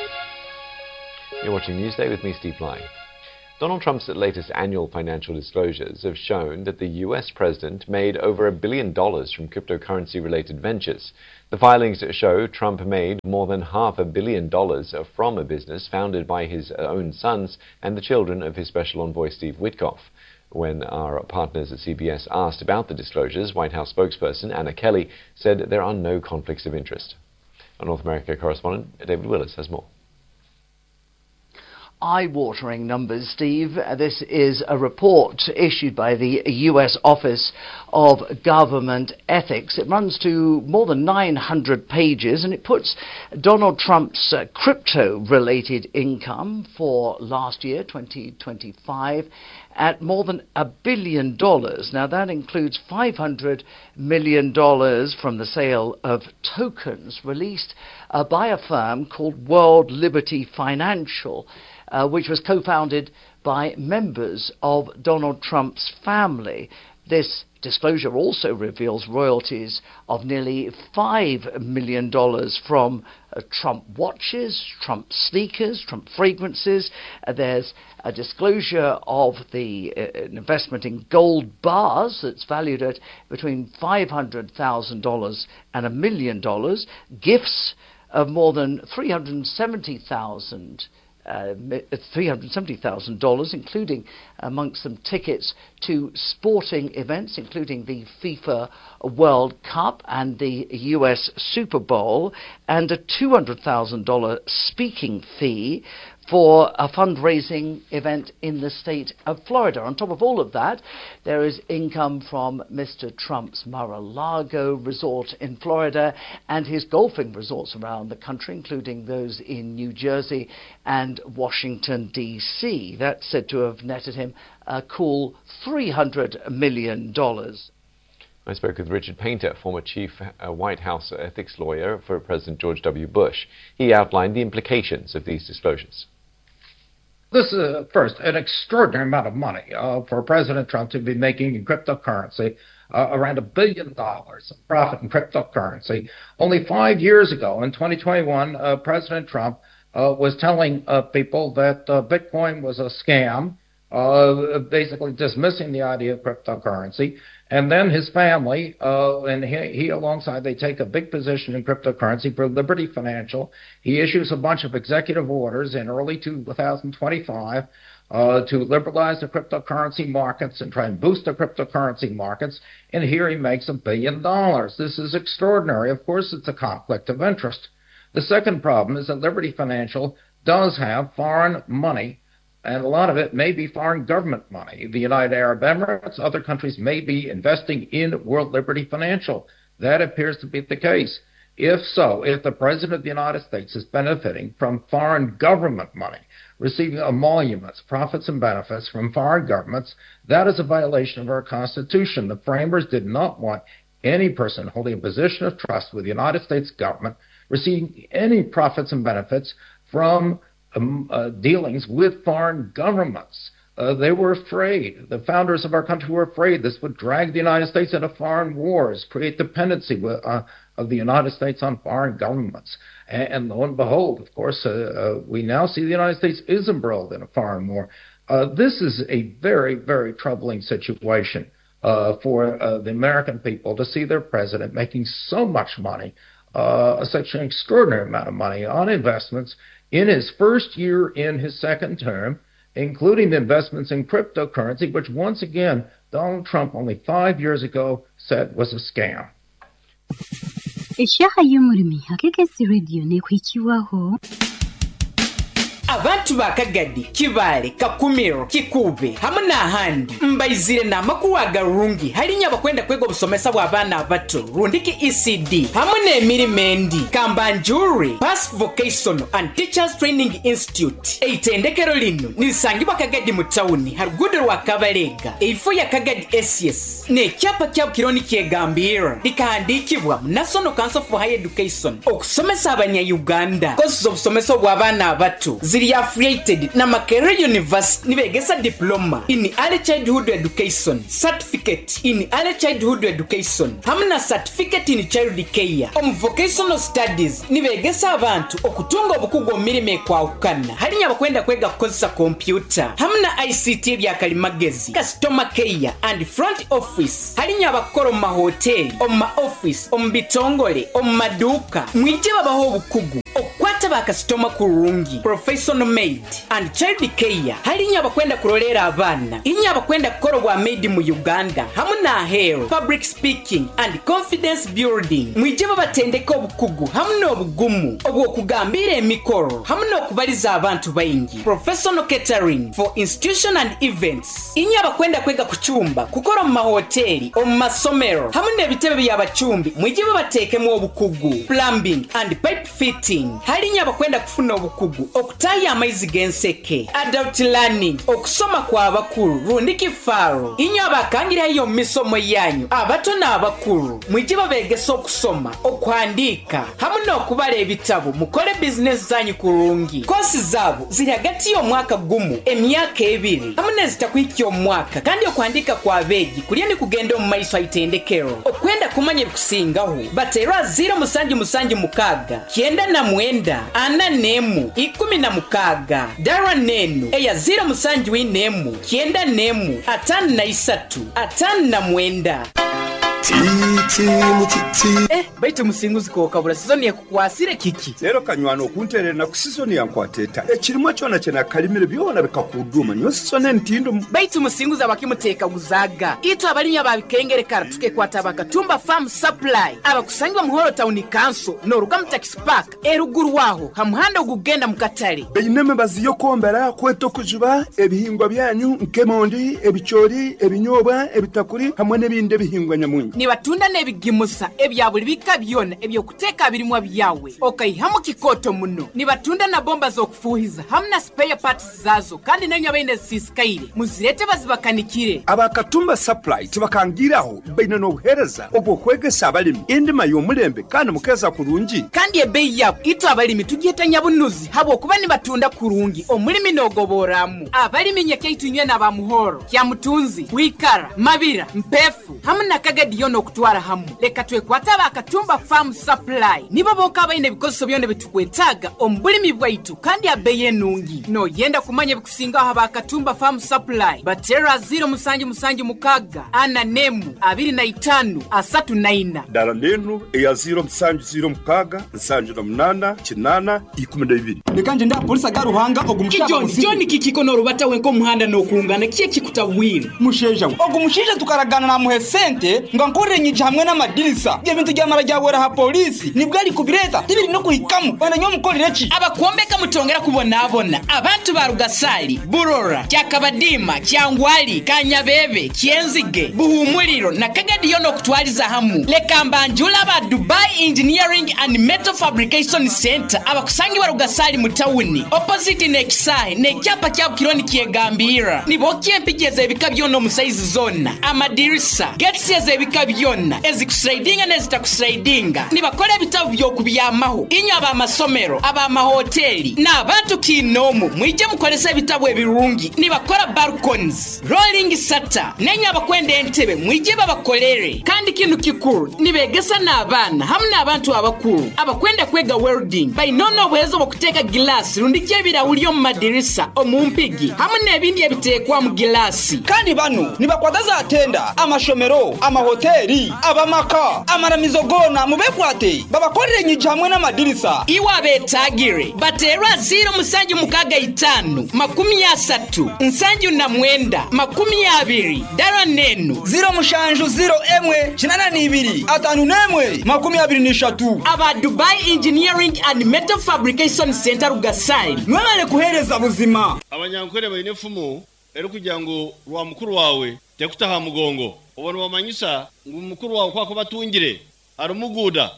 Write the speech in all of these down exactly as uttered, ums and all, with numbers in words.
You're watching Newsday with me, Steve Fly. Donald Trump's latest annual financial disclosures have shown that the U S president made over a billion dollars from cryptocurrency-related ventures. The filings show Trump made more than half a billion dollars from a business founded by his own sons and the children of his special envoy Steve Witkoff. When our partners at C B S asked about the disclosures, White House spokesperson Anna Kelly said there are no conflicts of interest. Our North America correspondent David Willis has more. Eye-watering numbers, Steve. This is a report issued by the U S Office of Government Ethics. It runs to more than nine hundred pages, and it puts Donald Trump's uh, crypto-related income for last year, twenty twenty-five, at more than a billion dollars. Now, that includes five hundred million dollars from the sale of tokens released uh, by a firm called World Liberty Financial, Uh, which was co-founded by members of Donald Trump's family. This disclosure also reveals royalties of nearly five million dollars from uh, Trump watches, Trump sneakers, Trump fragrances. Uh, there's a disclosure of the uh, investment in gold bars that's valued at between five hundred thousand dollars and a million dollars, gifts of more than three hundred seventy thousand dollars Uh, three hundred seventy thousand dollars, including amongst them tickets to sporting events, including the FIFA World Cup and the U S Super Bowl, and a two hundred thousand dollars speaking fee for a fundraising event in the state of Florida. On top of all of that, there is income from Mister Trump's Mar-a-Lago resort in Florida and his golfing resorts around the country, including those in New Jersey and Washington, D C That's said to have netted him a cool three hundred million dollars. I spoke with Richard Painter, former chief uh, White House ethics lawyer for President George W. Bush. He outlined the implications of these disclosures. This is, uh, first, an extraordinary amount of money uh, for President Trump to be making in cryptocurrency, uh, around a billion dollars of profit in cryptocurrency. Only five years ago, in twenty twenty-one, uh, President Trump uh, was telling uh, people that uh, Bitcoin was a scam, uh, basically dismissing the idea of cryptocurrency. And then his family, uh, and he, he alongside, they take a big position in cryptocurrency for Liberty Financial. He issues a bunch of executive orders in early two thousand twenty-five uh, to liberalize the cryptocurrency markets and try and boost the cryptocurrency markets. And here he makes a billion dollars. This is extraordinary. Of course, it's a conflict of interest. The second problem is that Liberty Financial does have foreign money, and a lot of it may be foreign government money. The United Arab Emirates, other countries may be investing in World Liberty Financial. That appears to be the case. If so, if the President of the United States is benefiting from foreign government money, receiving emoluments, profits and benefits from foreign governments, that is a violation of our Constitution. The framers did not want any person holding a position of trust with the United States government receiving any profits and benefits from Um, uh, dealings with foreign governments. Uh, they were afraid. The founders of our country were afraid this would drag the United States into foreign wars, create dependency with, uh, of the United States on foreign governments. And, and lo and behold, of course, uh, uh, we now see the United States is embroiled in a foreign war. Uh, this is a very, very troubling situation uh, for uh, the American people to see their president making so much money, uh, such an extraordinary amount of money on investments in his first year in his second term, including the investments in cryptocurrency, which once again, Donald Trump only five years ago said was a scam. Abantu bakagadi kibale kakumiro kikube hamuna handi mbaizire na makuwa garungi halinya bakwenda kwego busomesa bw'abaana abato rundiki E C D hamuna emirimendi kambanjuri Pass Vocational and Teachers Training Institute eitendekero lino nisangibwa kagadi mu town harugudo rwa Kabalega ifo ya kagadi S S ne cyapa cya kironi kyegambira likahandikibwa National Council for Higher Education okusomesa abanya Uganda kozo busomesa bw'abaana abato ziri affiliated na Makerere University nibegesa diploma in early childhood education, certificate in early childhood education hamna certificate in child care. Om vocational studies nibegesa abantu okutunga obukugu omirime kwa ukana halinya abakwenda kwega kukozesa computer hamna I C T bya kalimagezi, customer care and front office halinya abakora mu mahoteli, mu office, mu bitongole, mu maduka mwije babaho obukugu okwata ba customer kurungi, professional maid and child care halinya abakwenda kurolera abana inya abakwenda kukora bwa maid mu Uganda hamuna hair, public speaking and confidence building mwije babatendeka obukugu hamuna obugumu obwo kugambira emikoro hamuna okubaliza abantu bayingi, professional catering for institution and events inya abakwenda kwega kuchumba kukora mu mahoteli, mu masomero hamuna ebitebe by'abachumbi mwije babatekemu obukugu, plumbing and pipe fitting halinya abakwenda kufuna obukugu okutaya amaizi genseke, adult learning okusoma kwa abakuru rundiki faro inya abakangira iyo misomo yanyu abato na abakuru mwije babegesa okusoma okuhandika hamuna okubala ebitabo mukole business zanyu kurungi. Kosi zabo ziri hagati yo mwaka gumu emyaka ebiri hamuna zitakwiki yo mwaka kandi okuhandika kwa begi kulieni kugenda mu maiso itendekero okwenda kumanya bikusingaho batera zero musanji musanji mukaga kienda na mwenda ana nemu ikumi na mukaga dara nenu eya zero musanji w'inemu kienda nemu atanu na isatu atanu na mwenda. Titi mutiti Eh, baitu musinguzi ko kabula sizoni ya kukwasire kiki. Lero kanywano okunterera na kusizoni ya nkwateta. Ekirimo kyona kyena kalimire byona bikakuduma. Nyo sizoni ntindo. Baitu musinguzi abakimuteka guzaga. Ito abalinya babikengere karatuke kwata bakatumba farm supply. Abakusangwa muhoro town council no rugam tax park eruguru waho hamuhanda ogugenda mukatale. Beineme baziyo kombera kweto kujuba ebihingwa byanyu nkemondi ebichori ebinyoba ebitakuri hamwe nebinde bihingwa nyamunyi. Ni batunda nebigimusa ebyabuli bika byona ebyo kuteka birimwa byawe okayihamu kikoto muno. Ni batunda na bomba zokufuhiza hamna spare parts zazo kandi nanyo abaine sisikaire muzirete bazibakanikire. Abakatumba supply tibakangiraho baina no buhereza obwo kwegesa abalimi indima y'omulembe kandi mukeza kurungi kandi ebeyi yabo ito abalimi tugietanya bunuzi habo kuba ni batunda kurungi omulimi nogoboramu abalimi nyakeitunye na bamuhoro kya mutunzi wikara mabira mpefu hamna kagadi yono kutwara hamu leka twekwata bakatumba farm supply nibo boka abaine bikoso byone bitukwetaga ombulimi bwaitu kandi abeye nungi no yenda kumanya bikusinga ha bakatumba farm supply batera zero musanji musanji mukaga ana nemu abiri na itanu asatu na ina dala nenu eya zero musanji zero mukaga musanji na munana kinana ikumi na bibiri nekanje nda polisi agaruhanga ogumushaka John John kikiko no rubata wenko muhanda no kungana kiye kikutabwira musheja ogumushije tukaragana na muhe sente nga nkorenye hamwe n'amadirisa bye bintu byamara byabora ha polisi nibwo ari kubireta tibiri no kuhikamu bana nyo mukorere ki abakombeka mutongera kubona abona abantu ba Rugasali Burora cyakabadima cyangwali Kanyabebe Kienzige Buhumuriro na Kagadi yono kutwaliza hamu leka mbanjula ba Dubai Engineering and Metal Fabrication Center abakusangi ba Rugasali mutawuni opposite Nexai ne cyapa cya kironi kiegambira nibo kyempigeze ebikabyo no musaizi zona amadirisa gates yeze ebikabyona ezikusraidinga nezitakusraidinga nibakora ebitabu byo kubyamaho inya aba masomero aba mahoteli na abantu kinomu mwije mukolesa ebitabu ebirungi nibakora balconies rolling shutter nenya bakwenda entebe mwije babakolere kandi kintu kikuru nibegesa na abana hamna abantu abakuru abakwenda kwega welding by nono bwezo bokuteka glass rundike birawulyo mu madirisa omumpigi hamwe ebindi ebitekwa mu glass kandi bano nibakwagaza atenda amashomero amahoteli abamaka amaramizo gona mubekwate babakorere nyije hamwe n'amadirisa iwa betagire batera zero musanji mukaga itanu makumi asatu nsanji na mwenda makumi abiri dara nenu zero mushanju zero emwe kinana nibiri atanu nemwe makumi abiri nishatu aba Dubai Engineering and Metal Fabrication Center Rugasali nwale kuhereza buzima abanyankore bayine fumu ero kugira ngo rwa mukuru wawe tekutaha mugongo ubona wamanyisa ngo mukuru wawe kwako batungire arumuguda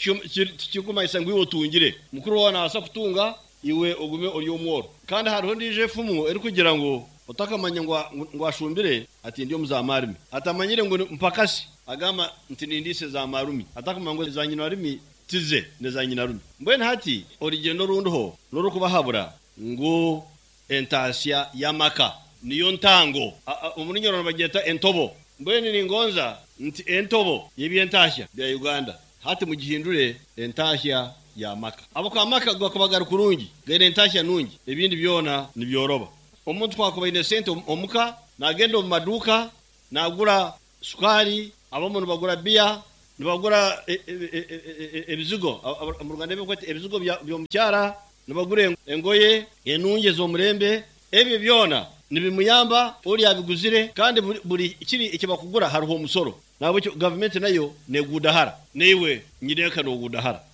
tikikuma isangwe wotungire mukuru wawe nasa kutunga iwe ogume uri omworo kandi hariho ndije fumu ero kugira ngo utakamanya ngo ngo ashumbire ati ndiyo muzamarimi atamanyire ngo mpakasi agama ntinindise za marumi atakamanya ngo za nyina rimi tize neza nyina rumi mbwene hati origendo runduho noro kubahabura ngo entasya yamaka niyo ntango umuntu nyorona bageta entobo mbene ni ngonza nti entobo yebyentashya bya Uganda hati mu gihindure entashya yamaka abo kwa maka gwakubagara kurungi gere entashya nungi ebindi byona nibyoroba umuntu twakuba innocent omuka nagenda mu maduka nagura sukari abamuntu bagura bia nibagura ebizigo mu Rwanda bekwete ebizigo byo mucyara nibagure engoye enunge zo murembe ebyo byona nibimuyamba uri yabiguzire kandi buri kiri ikibakugura hariho umusoro nabo government nayo negudahara newe nyireka no gudahara